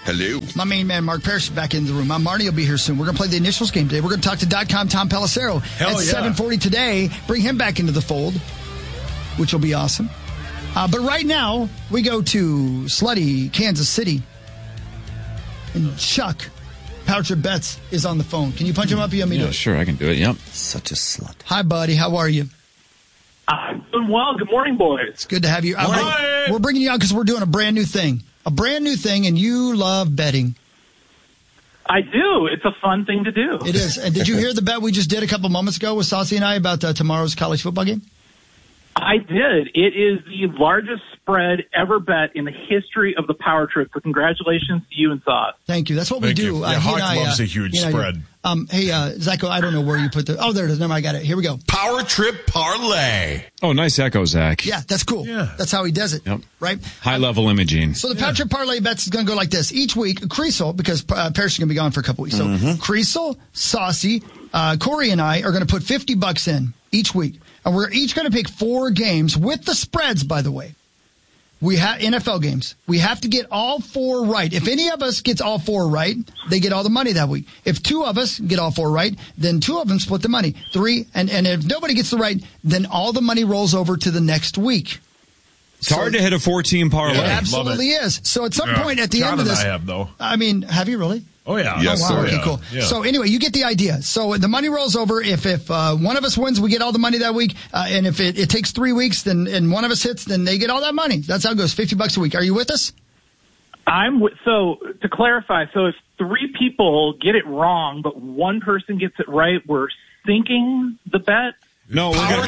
Hello. My main man, Mark Parrish, is back in the room. Marty will be here soon. We're going to play the initials game today. We're going to talk to .com Tom Pelissero at 7:40 today. Bring him back into the fold, which will be awesome. But right now, we go to slutty Kansas City. And Chuck, Power Trip Bets, is on the phone. Can you punch him up? You want me to? Yeah, sure, I can do it. Yep. Such a slut. Hi, buddy. How are you? I'm doing well. Good morning, boys. It's good to have you. We're bringing you out because we're doing a brand new thing. A brand new thing, and you love betting. I do. It's a fun thing to do. It is. And did you hear the bet we just did a couple moments ago with Saucy and I about tomorrow's college football game? I did. It is the largest spread ever bet in the history of the Power Trip. So congratulations to you and Sauce. Thank you. That's what we do. Yeah, Hawk loves a huge spread. Hey, Zacho, I don't know where you put the... Oh, there it is. Never mind, I got it. Here we go. Power Trip Parlay. Oh, nice echo, Zach. Yeah, that's cool. Yeah. That's how he does it. Yep. Right? High-level imaging. So the Power Trip Parlay Bets is going to go like this. Each week, Creasel, because Parrish is going to be gone for a couple weeks. So Creasel, Saucy, Corey, and I are going to put $50 in each week. And we're each going to pick 4 games with the spreads, by the way. We have NFL games. We have to get all 4 right. If any of us gets all 4 right, they get all the money that week. If 2 of us get all 4 right, then 2 of them split the money. 3, and if nobody gets the right, then all the money rolls over to the next week. It's hard to hit a 14 parlay. It absolutely is. So at some point at the end of this, I have, though. I mean, have you really? Oh, yeah. Yes, oh, wow. sir. Okay, cool. Yeah. So anyway, you get the idea. So the money rolls over. If one of us wins, we get all the money that week. And if it takes 3 weeks, then and one of us hits, then they get all that money. That's how it goes. $50 a week. Are you with us? So to clarify, so if 3 people get it wrong, but one person gets it right, we're sinking the bet? No, we're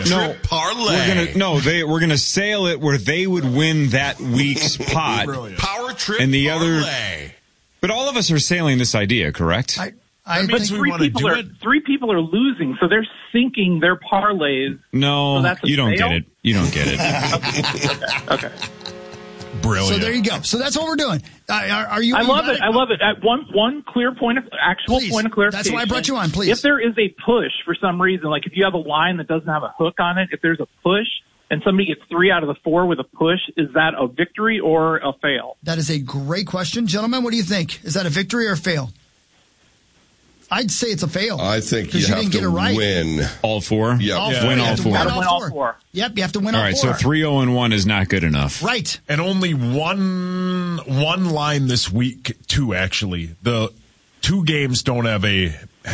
gonna sail it where they would win that week's pot. Power Trip and the Parlay. other. But all of us are sailing this idea, correct? I means think we want to do it. 3 people are losing, so they're sinking their parlays. No, So that's a you don't fail? get it. You don't get it. Okay. Brilliant. so. There you go. So that's what we're doing. Are you? I love it. I love it. One clear point of Please. point of clarification. That's why I brought you on. Please. If there is a push for some reason, like if you have a line that doesn't have a hook on it, if there's a push and somebody gets 3 out of the 4 with a push, is that a victory or a fail? That is a great question, gentlemen. What do you think? Is that a victory or a fail? I'd say it's a fail. I think you you have didn't get to it right. win. All 4? Yeah. All Yeah. four. Win You all have to 4. Gotta win all 4. 4. Yep, you have to win All all right, 4. so 3-0-1 is not good enough. Right. And only one line this week, too, actually. The 2 games don't have a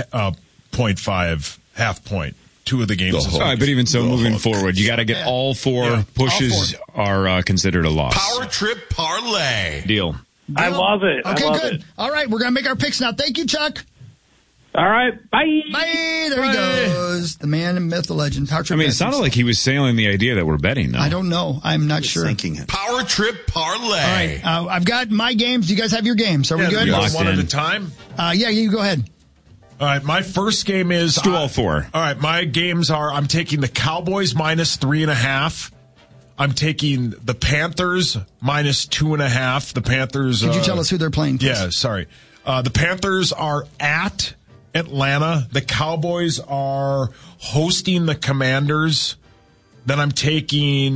0.5 half point. 2 of the games. All right, but even so, moving forward, you got to get Yeah. all 4 pushes are considered a loss. Power Trip Parlay. Deal. I love it. Okay, I love good. it. All right, we're going to make our picks now. Thank you, Chuck. All right. Bye. Bye. There he goes. The man, the myth, the legend. Power Trip I mean, it Bets. sounded like he was sailing the idea that we're betting, though. I don't know. I'm not sure. Thinking it. Power Trip Parlay. All right, I've got my games. Do you guys have your games? Are we good? We go Locked one in. at a time? Yeah, you go ahead. All right, my first game is... Let's do all 4. All right, my games are, I'm taking the Cowboys minus 3.5. I'm taking the Panthers minus 2.5. The Panthers... Could you tell us who they're playing, please? Yeah, sorry. The Panthers are at Atlanta. The Cowboys are hosting the Commanders. Then I'm taking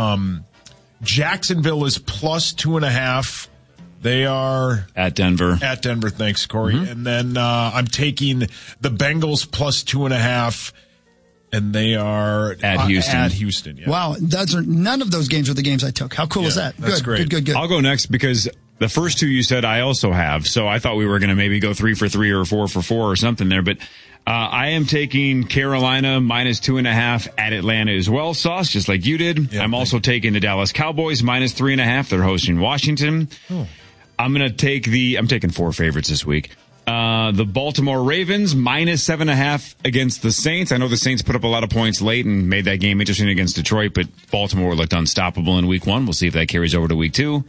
Jacksonville is plus 2.5. They are At Denver. at Denver. Thanks, Corey. And then I'm taking the Bengals plus 2.5, and they are At Houston. At Houston. Yeah. Wow, none of those games are the games I took. How cool is that? that's Good, great. good. I'll go next because the first 2 you said I also have. So I thought we were going to maybe go 3 for 3 or 4 for 4 or something there. But I am taking Carolina minus 2.5 at Atlanta as well, Sauce, just like you did. Yeah, I'm also taking the Dallas Cowboys minus 3.5. They're hosting Washington. I'm taking 4 favorites this week. The Baltimore Ravens minus 7.5 against the Saints. I know the Saints put up a lot of points late and made that game interesting against Detroit, but Baltimore looked unstoppable in week 1. We'll see if that carries over to week 2.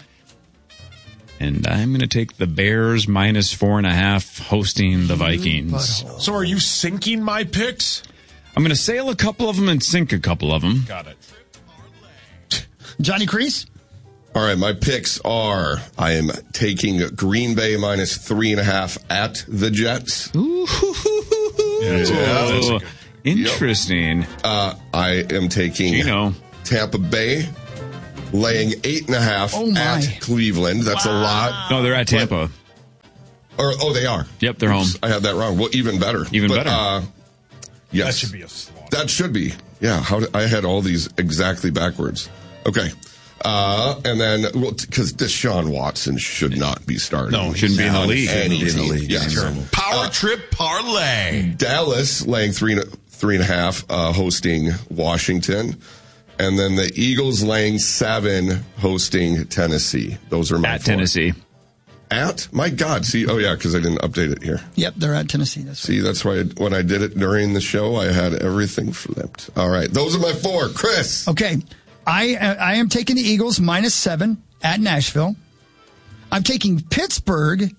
And I'm going to take the Bears minus 4.5 hosting the Vikings. So are you sinking my picks? I'm going to sail a couple of them and sink a couple of them. Got it. Johnny Crease? All right, my picks are I am taking Green Bay minus 3.5 at the Jets. Oh, interesting. I am taking Gino. Tampa Bay laying 8.5 at Cleveland. That's a lot. No, they're at Tampa. They are. Yep, they're home. I had that wrong. Well, even better. Better. Yes. That should be a slaughter. That should be. Yeah. I had all these exactly backwards. Okay. And then, because Deshaun Watson should not be starting. No, shouldn't be in the league. Any team. Yes. Power trip parlay. Dallas laying 3.5, hosting Washington. And then the Eagles laying 7, hosting Tennessee. Those are my at 4. Tennessee. At? My God. See, because I didn't update it here. Yep, they're at Tennessee. That's why when I did it during the show, I had everything flipped. All right. Those are my 4. Chris. Okay. I am taking the Eagles -7 at Nashville. I'm taking Pittsburgh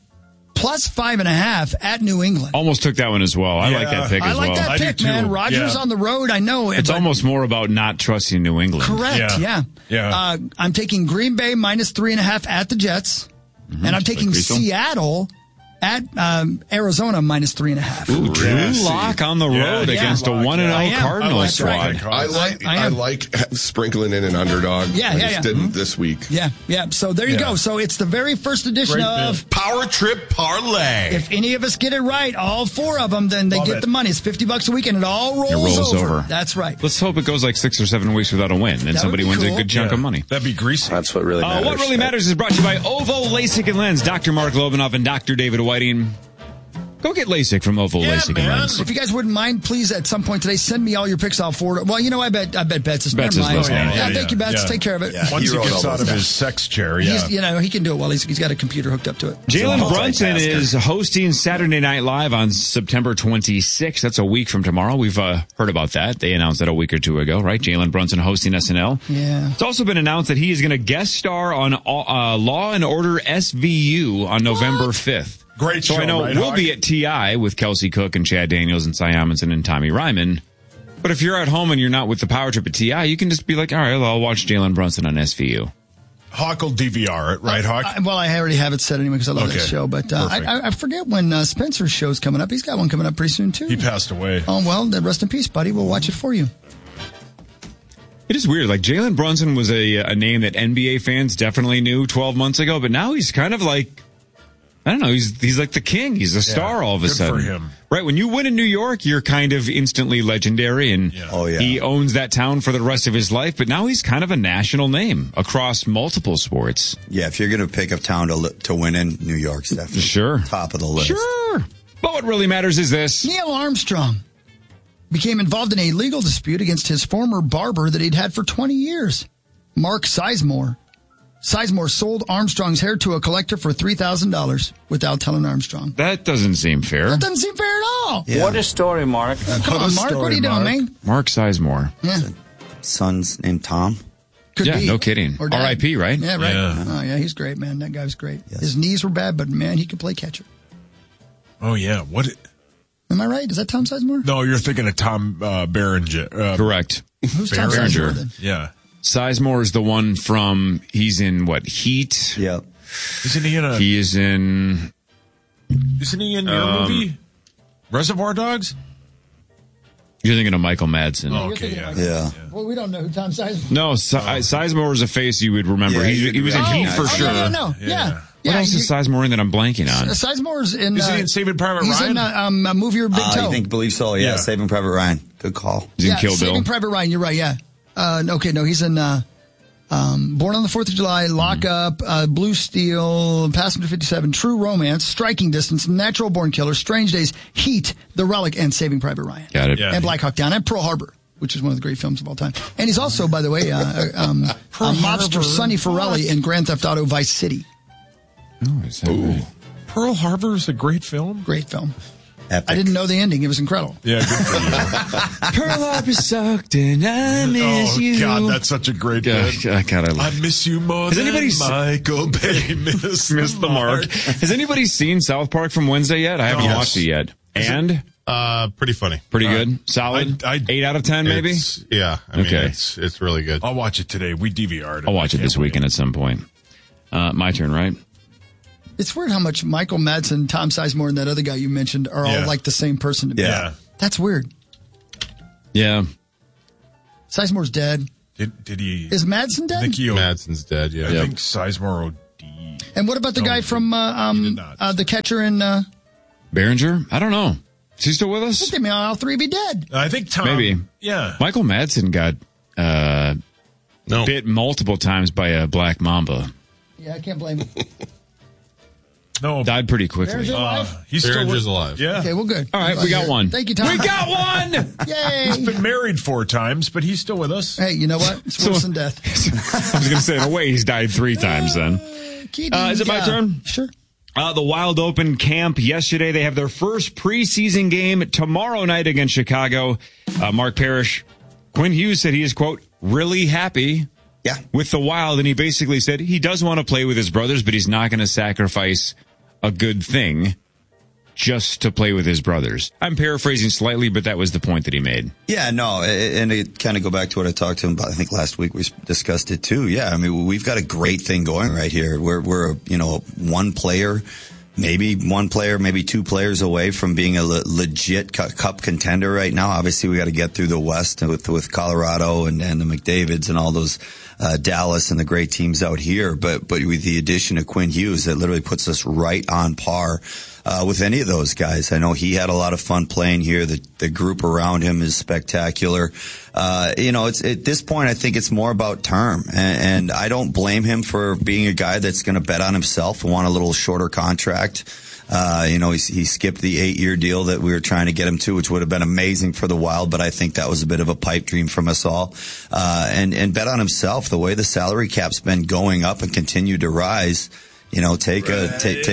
+5.5 at New England. Almost took that one as well. I like that pick as well. I like that pick, man. Rodgers on the road, I know. It's almost more about not trusting New England. Correct, yeah. I'm taking Green Bay -3.5 at the Jets. And I'm taking Seattle at Arizona -3.5. Ooh, Drew Lock on the road against a 1-0 Cardinals squad. I like sprinkling in an underdog. I just didn't this week. Yeah. So there you go. So it's the very first edition of Power Trip Parlay. If any of us get it right, all 4 of them, then they get the money. It's $50 a week, and it all rolls over. That's right. Let's hope it goes like 6 or 7 weeks without a win, and somebody wins a good chunk of money. That'd be greasy. That's what really matters. What Really Matters is brought to you by Ovo LASIK and Lens. Dr. Mark Lobanoff and Dr. David Whiting. Go get LASIK from Ovo LASIK and Lens. If you guys wouldn't mind, please, at some point today, send me all your picks. I'll forward it. Well, I bet Betts is listening. Thank you, Betts. Take care of it. Once he gets out of his sex chair, he can do it while he's got a computer hooked up to it. Jalen Brunson is hosting Saturday Night Live on September 26th. That's a week from tomorrow. We've heard about that. They announced that a week or 2 ago, right? Jalen Brunson hosting SNL. Yeah. It's also been announced that he is going to guest star on Law and Order SVU on November 5th. Great show, So I know we'll be at TI with Kelsey Cook and Chad Daniels and Cy Amundsen and Tommy Ryman. But if you're at home and you're not with the Power Trip at TI, you can just be like, all right, well, I'll watch Jalen Brunson on SVU. Hawk will DVR it, right, Hawk? I already have it set anyway because I love that show. But I forget when Spencer's show's coming up. He's got one coming up pretty soon, too. He passed away. Oh, well, then rest in peace, buddy. We'll watch it for you. It is weird. Like, Jalen Brunson was a name that NBA fans definitely knew 12 months ago, but now he's kind of like, I don't know, he's like the king. He's a star all of a sudden. Good for him. Right, when you win in New York, you're kind of instantly legendary, and he owns that town for the rest of his life, but now he's kind of a national name across multiple sports. Yeah, if you're going to pick a town to win in, New York's definitely top of the list. Sure. But what really matters is this. Neil Armstrong became involved in a legal dispute against his former barber that he'd had for 20 years, Mark Sizemore. Sizemore sold Armstrong's hair to a collector for $3,000 without telling Armstrong. That doesn't seem fair. That doesn't seem fair at all. Yeah. What a story, Mark. Come on, Mark. What are you doing, man? Mark Sizemore. Yeah. Son's named Tom. Could be. No kidding. R.I.P., right? Yeah, right. Yeah. Oh, yeah, he's great, man. That guy was great. Yes. His knees were bad, but, man, he could play catcher. Oh, yeah. What? Am I right? Is that Tom Sizemore? No, you're thinking of Tom Berenger. Correct. Who's Tom Berenger. Sizemore then? Yeah. Sizemore is the one from, he's in what, Heat? Yep. Isn't he in a... He is in... Isn't he in your movie? Reservoir Dogs? You're thinking of Michael Madsen. Oh, okay, Yeah. Well, we don't know who Tom Sizemore is. No, Sizemore is a face you would remember. Yeah, he was in Heat for sure. Yeah. What else is Sizemore in that I'm blanking on? Sizemore's in... Is he in Saving Private he's Ryan? in a movie or Big Toe. I believe so, yeah. Saving Private Ryan. Good call. He's in Kill Bill. Saving Private Ryan, you're right, yeah. He's in Born on the 4th of July, Lock Up, Blue Steel, Passenger 57, True Romance, Striking Distance, Natural Born Killer, Strange Days, Heat, The Relic, and Saving Private Ryan. Got it. Yeah. And Black Hawk Down, and Pearl Harbor, which is one of the great films of all time. And he's also, by the way, mobster Sonny Forelli in Grand Theft Auto Vice City. Oh, is that right? Pearl Harbor is a great film. Great film. Epic. I didn't know the ending. It was incredible. Yeah, good for you. Pearl Harbor sucked and I miss you. Oh, God, that's such a great bit. I miss you more than Michael Bay missed the mark. Has anybody seen South Park from Wednesday yet? I haven't watched it yet. And? Pretty funny. Pretty good? Solid? 8 out of 10 maybe? It's really good. I'll watch it today. We DVR'd it. I'll watch it this weekend at some point. My turn, right? It's weird how much Michael Madsen, Tom Sizemore, and that other guy you mentioned are all like the same person to me. Yeah. That's weird. Yeah. Sizemore's dead. Did he? Is Madsen dead? Madsen's dead, yeah. I think Sizemore OD. And what about the guy from the catcher in Behringer? I don't know. Is he still with I us? think they may all three be dead. I think Tom. Maybe. Yeah. Michael Madsen got bit multiple times by a black mamba. Yeah, I can't blame him. No. Died pretty quickly. Behringer's alive? He's still Behringer's alive. Yeah. Okay, well, good. All right, we got one. Thank you, Tom. We got one! Yay! He's been married 4 times, but he's still with us. Hey, you know what? It's worse than death. I was going to say, in a way, he's died 3 times then. Is it my turn? Sure. The Wild Open camp yesterday. They have their first preseason game tomorrow night against Chicago. Mark Parrish, Quinn Hughes said he is, quote, really happy with the Wild. And he basically said he does want to play with his brothers, but he's not going to sacrifice a good thing just to play with his brothers. I'm paraphrasing slightly, but that was the point that he made. Yeah, no, and it kind of go back to what I talked to him about. I think last week we discussed it too. Yeah, I mean, we've got a great thing going right here. We're one player, maybe 2 players away from being a legit cup contender right now. Obviously, we got to get through the West with Colorado and the McDavids and all those Dallas and the great teams out here. But with the addition of Quinn Hughes, that literally puts us right on par with any of those guys. I know he had a lot of fun playing here. The group around him is spectacular. It's at this point, I think it's more about term, and I don't blame him for being a guy that's going to bet on himself and want a little shorter contract. He skipped the 8-year deal that we were trying to get him to, which would have been amazing for the Wild, but I think that was a bit of a pipe dream from us all. And bet on himself. The way the salary cap's been going up and continued to rise, take a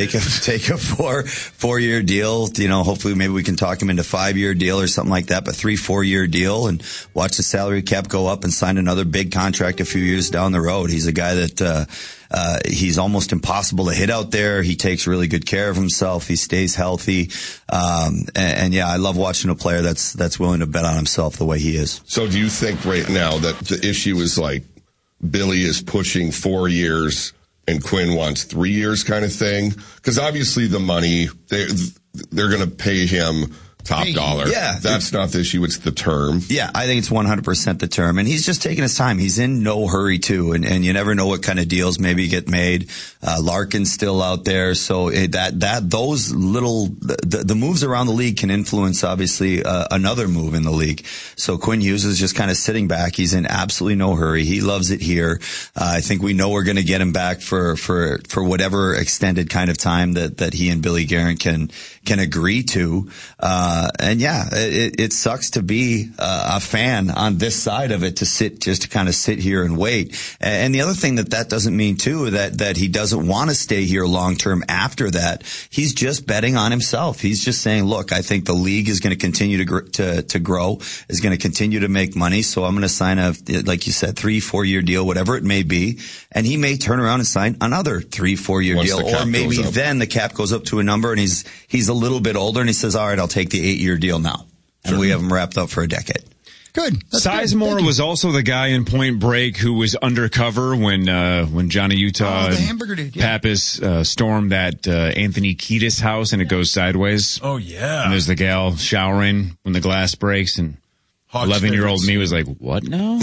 4-year deal. Hopefully maybe we can talk him into 5-year deal or something like that, but 3-4-year deal, and watch the salary cap go up and sign another big contract a few years down the road. He's a guy that, he's almost impossible to hit out there. He takes really good care of himself. He stays healthy. And yeah, I love watching a player that's willing to bet on himself the way he is. So do you think right now that the issue is like Billy is pushing 4 years and Quinn wants 3 years kind of thing? Because obviously the money, they're going to pay him top dollar. Yeah. That's not the issue. It's the term. Yeah, I think it's 100% the term. And he's just taking his time. He's in no hurry, too. And you never know what kind of deals maybe get made. Larkin's still out there. So those little, the moves around the league can influence, obviously, another move in the league. So Quinn Hughes is just kind of sitting back. He's in absolutely no hurry. He loves it here. I think we know we're going to get him back for whatever extended kind of time that he and Billy Guerin can agree to. And yeah, it sucks to be a fan on this side of it, to kind of sit here and wait. And the other thing that doesn't mean too, that he doesn't want to stay here long term after that. He's just betting on himself. He's just saying, look, I think the league is going to continue to grow, is going to continue to make money. So I'm going to sign like you said, 3-4 year deal, whatever it may be. And he may turn around and sign another 3-4 year deal, or maybe then the cap goes up to a number and he's a little bit older and he says, all right, I'll take the 8-year deal now. And we have him wrapped up for a decade. Good. Sizemore was also the guy in Point Break who was undercover when Johnny Utah and Pappas stormed that Anthony Kiedis house and it goes sideways. Oh, yeah. And there's the gal showering when the glass breaks, and 11-year-old me was like, what now?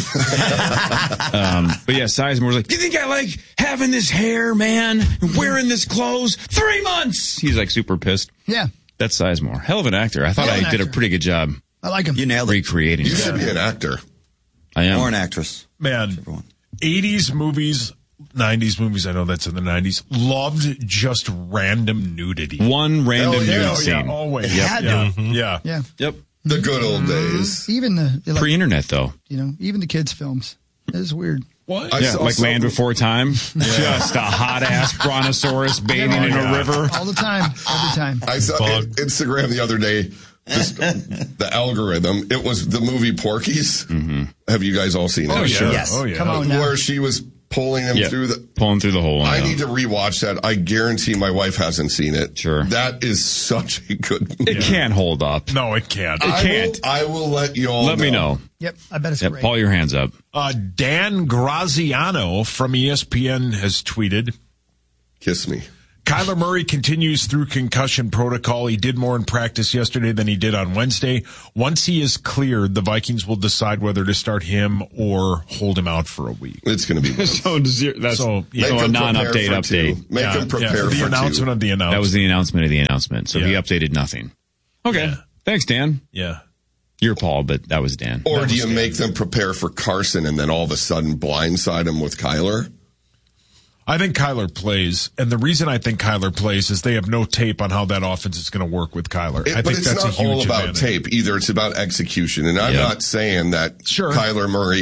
But yeah, Sizemore was like, do you think I like having this hair, man, and wearing this clothes? 3 months! He's like super pissed. Yeah. That's Sizemore. Hell of an actor. I thought I did a pretty good job. I like him. You nailed it. Recreating. You should be an actor. I am. Or an actress. Man, 80s movies, 90s movies, I know that's in the 90s, loved just random nudity. One random nude scene. Yeah, always. Yeah. Yep. The good old days. Even the pre-internet, though. Even the kids' films. It's weird. What? Yeah, like Land Before Time. Just a hot-ass brontosaurus bathing in a river. All the time. Every time. I saw Instagram the other day, just the algorithm. It was the movie Porky's. Mm-hmm. Have you guys all seen it? Oh, sure. Yes. Oh, yeah. Come on now. Where she was pulling him through the hole. I need to rewatch that. I guarantee my wife hasn't seen it. Sure. That is such a good movie. It can't hold up. No, it can't. It can't. I will let you all Let me know. Yep, I bet it's great. Paul, your hands up. Dan Graziano from ESPN has tweeted, Kiss me. Kyler Murray continues through concussion protocol. He did more in practice yesterday than he did on Wednesday. Once he is cleared, the Vikings will decide whether to start him or hold him out for a week. It's going to be that's a non-update update. Make him prepare for the for announcement of the announcement. That was the announcement of the announcement. So he updated nothing. Okay. Yeah. Thanks, Dan. Yeah. You're Paul, but that was Dan. Or do you make them prepare for Carson and then all of a sudden blindside him with Kyler? I think Kyler plays, and the reason I think Kyler plays is they have no tape on how that offense is going to work with Kyler. I think it's that's not a huge all about advantage. tape either. It's about execution, and I'm not saying that Kyler Murray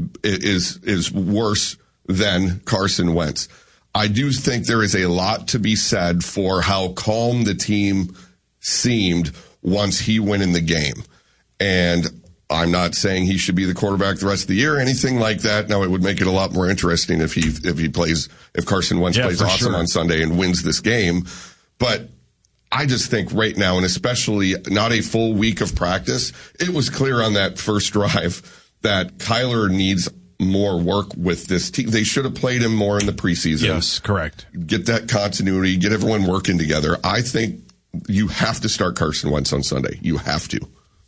is worse than Carson Wentz. I do think there is a lot to be said for how calm the team seemed once he went in the game, and I'm not saying he should be the quarterback the rest of the year or anything like that. No, it would make it a lot more interesting if Carson Wentz plays awesome on Sunday and wins this game. But I just think right now, and especially not a full week of practice, it was clear on that first drive that Kyler needs more work with this team. They should have played him more in the preseason. Yes, correct. Get that continuity, get everyone working together. I think you have to start Carson Wentz on Sunday. You have to.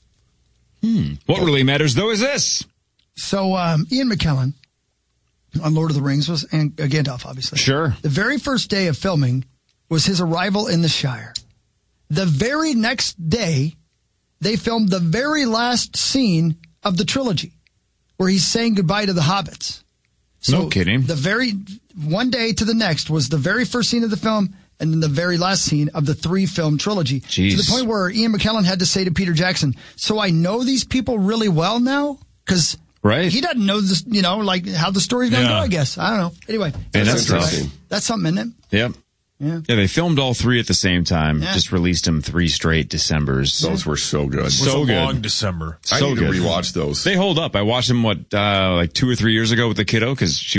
What really matters, though, is this. So Ian McKellen on Lord of the Rings and Gandalf, obviously. Sure. The very first day of filming was his arrival in the Shire. The very next day, they filmed the very last scene of the trilogy, where he's saying goodbye to the hobbits. So no kidding. One day to the next was the very first scene of the film, and then the very last scene of the 3-film trilogy. Jeez. To the point where Ian McKellen had to say to Peter Jackson, so I know these people really well now? Because he doesn't know this, like how the story's going to go, I guess. I don't know. Anyway. That's interesting. That's something, isn't it? Yep. Yeah, they filmed all 3 at the same time. Yeah. Just released them 3 straight Decembers. Those were so good. So good. Long December. I need to rewatch those. They hold up. I watched them, like 2 or 3 years ago with the kiddo, because she...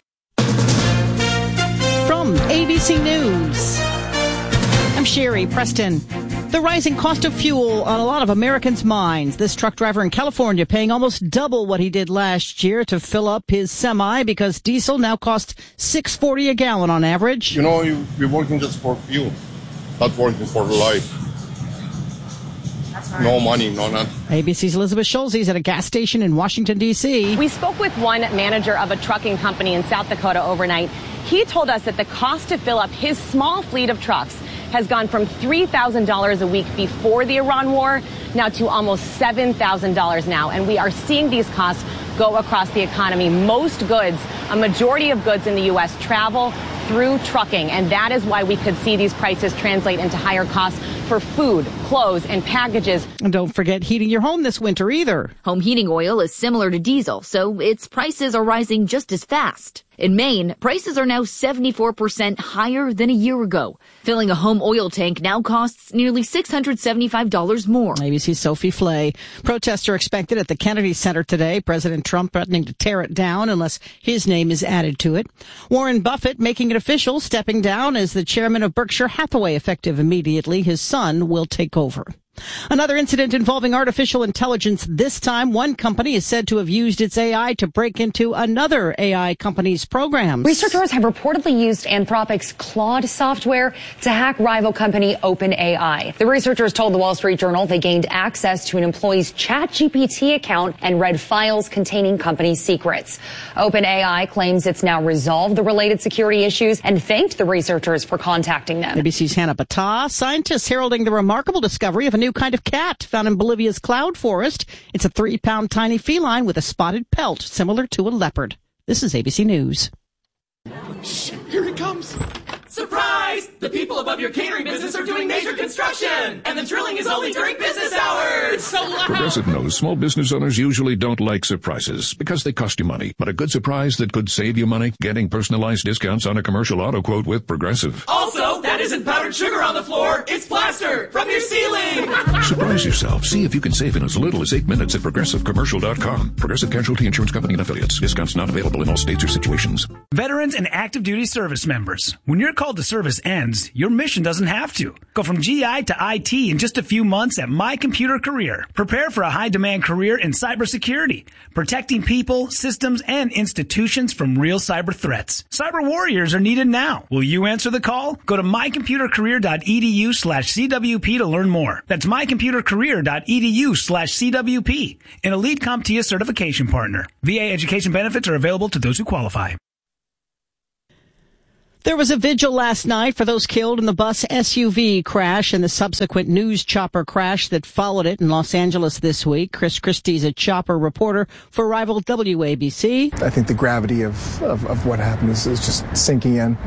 From ABC News, I'm Sherry Preston. The rising cost of fuel on a lot of Americans' minds. This truck driver in California paying almost double what he did last year to fill up his semi because diesel now costs $6.40 a gallon on average. You're working just for fuel, not working for life. No money, no nothing. ABC's Elizabeth Schulze at a gas station in Washington, D.C. We spoke with one manager of a trucking company in South Dakota overnight. He told us that the cost to fill up his small fleet of trucks has gone from $3,000 a week before the Iran war now to almost $7,000 now. And we are seeing these costs go across the economy. Most goods, a majority of goods in the U.S. travel through trucking, and that is why we could see these prices translate into higher costs for food, clothes, and packages. And don't forget heating your home this winter either. Home heating oil is similar to diesel, so its prices are rising just as fast. In Maine, prices are now 74% higher than a year ago. Filling a home oil tank now costs nearly $675 more. ABC's Sophie Flay. Protests are expected at the Kennedy Center today. President Trump threatening to tear it down unless his name is added to it. Warren Buffett making it official, stepping down as the chairman of Berkshire Hathaway, effective immediately. His son will take over. Another incident involving artificial intelligence. This time, one company is said to have used its AI to break into another AI company's programs. Researchers have reportedly used Anthropic's Claude software to hack rival company OpenAI. The researchers told the Wall Street Journal they gained access to an employee's ChatGPT account and read files containing company secrets. OpenAI claims it's now resolved the related security issues and thanked the researchers for contacting them. ABC's Hannah Battah. Scientists heralding the remarkable discovery of a new kind of cat found in Bolivia's cloud forest. It's a 3-pound tiny feline with a spotted pelt similar to a leopard. This is ABC News. Shh, here he comes. Surprise! The people above your catering business are doing major construction, and the drilling is only during business hours. It's so loud. Progressive knows small business owners usually don't like surprises because they cost you money. But a good surprise that could save you money, getting personalized discounts on a commercial auto quote with Progressive. Also, that isn't powder powdered sugar on the floor, it's plaster from your ceiling. Surprise yourself. See if you can save in as little as 8 minutes at ProgressiveCommercial.com. Progressive Casualty Insurance Company and Affiliates. Discounts not available in all states or situations. Veterans and active duty service members. When your call to service ends, your mission doesn't have to. Go from GI to IT in just a few months at My Computer Career. Prepare for a high-demand career in cybersecurity, protecting people, systems, and institutions from real cyber threats. Cyber warriors are needed now. Will you answer the call? Go to mycomputercareer.edu/CWP to learn more. That's mycomputercareer.edu/CWP. An elite CompTIA certification partner. VA education benefits are available to those who qualify. There was a vigil last night for those killed in the bus SUV crash and the subsequent news chopper crash that followed it in Los Angeles this week. Chris Christie's a chopper reporter for rival WABC. I think the gravity of what happened is just sinking in.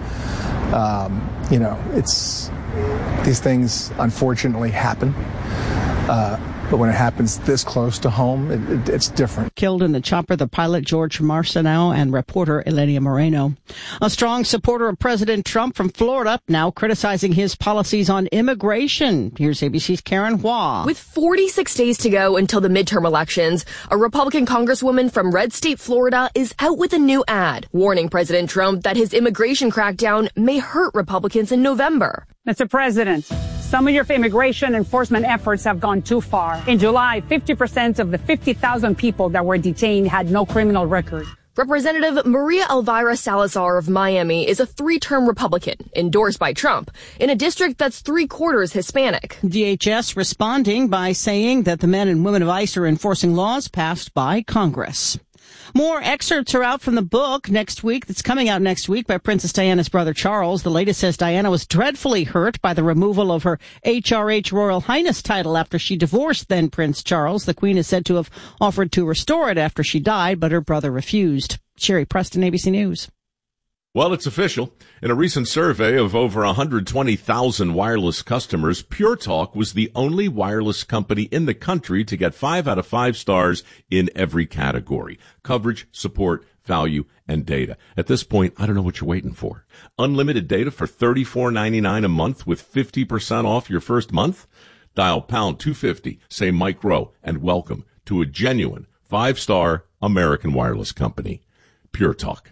These things unfortunately happen. But when it happens this close to home, it's different. Killed in the chopper, the pilot George Marciano and reporter Elenia Moreno. A strong supporter of President Trump from Florida, now criticizing his policies on immigration. Here's ABC's Karen Hua. With 46 days to go until the midterm elections, a Republican congresswoman from red state Florida is out with a new ad, warning President Trump that his immigration crackdown may hurt Republicans in November. Mr. President, some of your immigration enforcement efforts have gone too far. In July, 50% of the 50,000 people that were detained had no criminal record. Representative Maria Elvira Salazar of Miami is a 3-term Republican, endorsed by Trump, in a district that's 3/4 Hispanic. DHS responding by saying that the men and women of ICE are enforcing laws passed by Congress. More excerpts are out from the book next week. That's coming out next week by Princess Diana's brother Charles. The latest says Diana was dreadfully hurt by the removal of her HRH Royal Highness title after she divorced then Prince Charles. The Queen is said to have offered to restore it after she died, but her brother refused. Sherry Preston, ABC News. Well, it's official. In a recent survey of over 120,000 wireless customers, Pure Talk was the only wireless company in the country to get 5 out of 5 stars in every category: coverage, support, value, and data. At this point, I don't know what you're waiting for. Unlimited data for $34.99 a month with 50% off your first month? Dial pound 250, say Mike Rowe, and welcome to a genuine 5-star American wireless company. Pure Talk.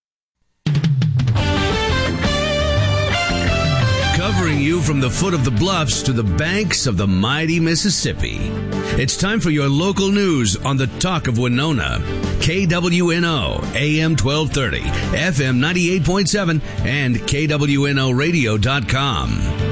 Covering you from the foot of the bluffs to the banks of the mighty Mississippi. It's time for your local news on the Talk of Winona. KWNO, AM 1230, FM 98.7, and KWNOradio.com.